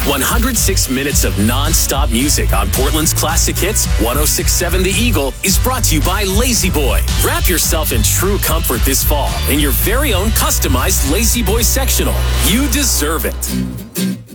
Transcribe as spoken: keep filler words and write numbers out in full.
one hundred six minutes of non-stop music on Portland's classic hits. one oh six point seven The Eagle is brought to you by Lazy Boy. Wrap yourself in true comfort this fall in your very own customized Lazy Boy sectional. You deserve it.